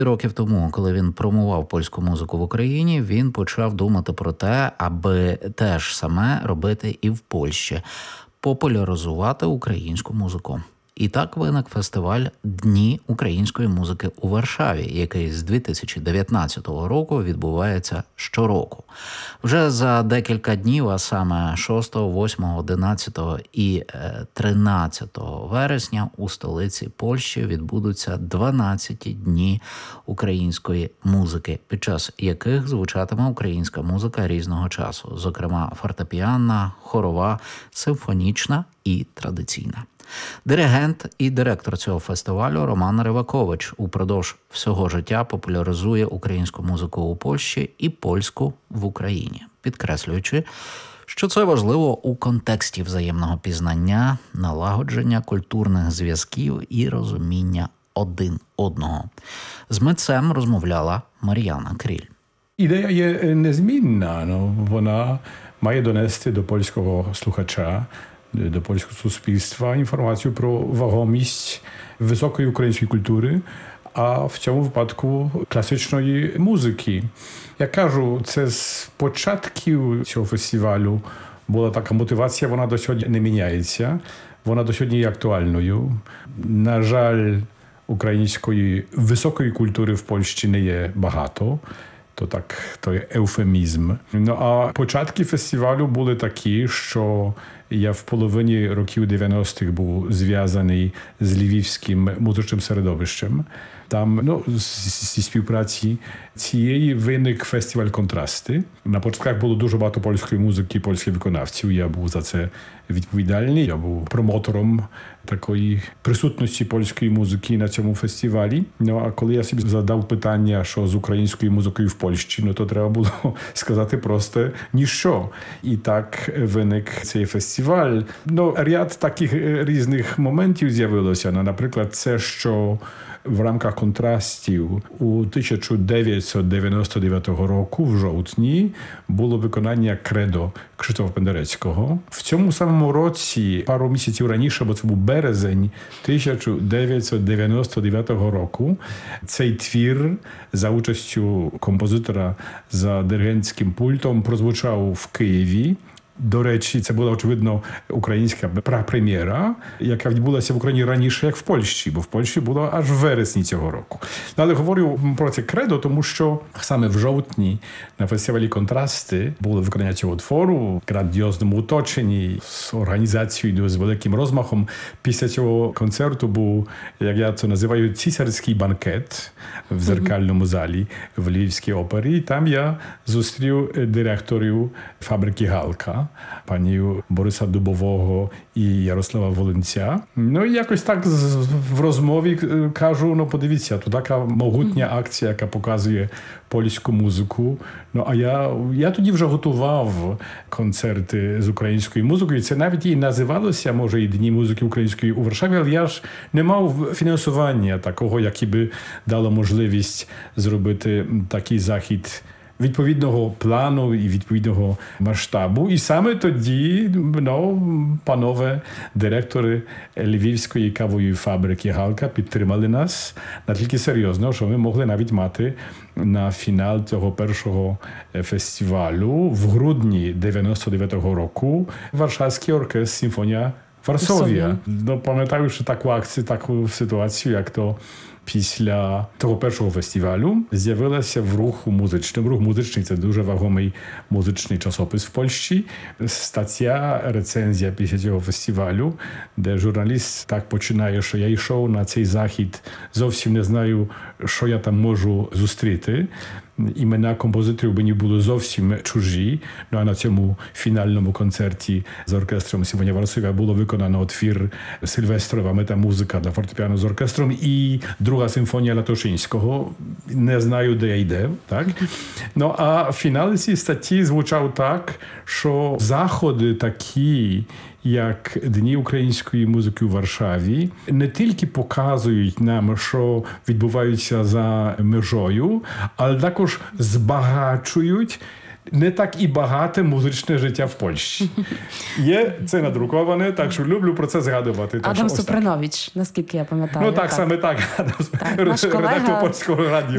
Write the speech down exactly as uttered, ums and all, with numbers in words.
Років тому, коли він промував польську музику в Україні, він почав думати про те, аби те ж саме робити і в Польщі – популяризувати українську музику. І так виник фестиваль «Дні української музики у Варшаві», який з дві тисячі дев'ятнадцятого року відбувається щороку. Вже за декілька днів, а саме шостого, восьмого, одинадцятого і тринадцятого вересня у столиці Польщі відбудуться дванадцяті дні української музики, під час яких звучатиме українська музика різного часу, зокрема фортепіанна, хорова, симфонічна і традиційна. Диригент і директор цього фестивалю Роман Ривакович упродовж всього життя популяризує українську музику у Польщі і польську в Україні, підкреслюючи, що це важливо у контексті взаємного пізнання, налагодження культурних зв'язків і розуміння один одного. З митцем розмовляла Мар'яна Кріль. Ідея є незмінна, ну, вона має донести до польського слухача, до польського суспільства інформацію про вагомість високої української культури, а в цьому випадку класичної музики. Я кажу, це з початків цього фестивалю була така мотивація, вона до сьогодні не міняється, вона до сьогодні є актуальною. На жаль, української високої культури в Польщі не є багато. То так, то є еуфемізм. Ну, а початки фестивалю були такі, що я в половині років дев'яностих був зв'язаний з львівським музичним середовищем. Там, ну, зі співпраці цієї виник фестиваль «Контрасти». На початках було дуже багато польської музики, польських виконавців. Я був за це відповідальний. Я був промотором такої присутності польської музики на цьому фестивалі. Ну, а коли я собі задав питання, що з українською музикою в Польщі, ну, то треба було сказати просто ніщо. І так виник цей фестиваль. Ну, ряд таких різних моментів з'явилося. Ну, наприклад, це, що в рамках контрастів у тисяча дев'ятсот дев'яносто дев'ятого року в жовтні було виконання «Кредо» Крzysztofa Pendereckiego. В цьому самому році, пару місяців раніше, бо це був березень тисяча дев'ятсот дев'яносто дев'ятого року, цей твір за участю композитора за диригентським пультом прозвучав в Києві. До речі, це була, очевидно, українська прем'єра, яка відбулася в Україні раніше, як в Польщі, бо в Польщі було аж в вересні цього року. Але говорю про це «Кредо», тому що саме в жовтні на фестивалі «Контрасти» було виконання цього твору в грандіозному оточенні, з організацією, з великим розмахом. Після цього концерту був, як я це називаю, цісарський банкет в зеркальному залі в Львівській опері. І там я зустрів директорів фабрики «Галка», пані Бориса Дубового і Ярослава Волинця. Ну і якось так в розмові кажу, ну подивіться, то така могутня акція, яка показує польську музику. Ну а я, я тоді вже готував концерти з українською музикою. Це навіть і називалося, може, і Дні музики української у Варшаві, але я ж не мав фінансування такого, яке би дало можливість зробити такий захід відповідного плану і відповідного масштабу. І саме тоді, ну, панове директори львівської кавової фабрики «Галка» підтримали нас настільки серйозно, що ми могли навіть мати на фінал цього першого фестивалю в грудні дев'яносто дев'ятого року Варшавський оркестр «Симфонія Варсовія». Ну, пам'ятаючи таку акцію, таку ситуацію, як то після того першого фестивалю з'явилася в руху музичним. Рух музичний – це дуже вагомий музичний часопис в Польщі. Стаття, рецензія після цього фестивалю, де журналіст так починає, що я йшов на цей захід, зовсім не знаю, що я там можу зустріти. Імена композиторів мені були зовсім чужі. Ну а на цьому фінальному концерті з оркестром «Симфонія Варсовія» було виконано твір Сильвестрова «Метамузика» для фортепіано з оркестром і друга симфонія Латошинського. Не знаю, де я йде. Так? Ну а фінал цієї статті звучав так, що заходи такі, як Дні української музики у Варшаві, не тільки показують нам, що відбувається за межою, але також збагачують не так і багате музичне життя в Польщі. Є це надруковане, так що люблю про це згадувати. Адам Супранович, наскільки я пам'ятаю. Ну так, так. саме так. так редактор Польського радіо.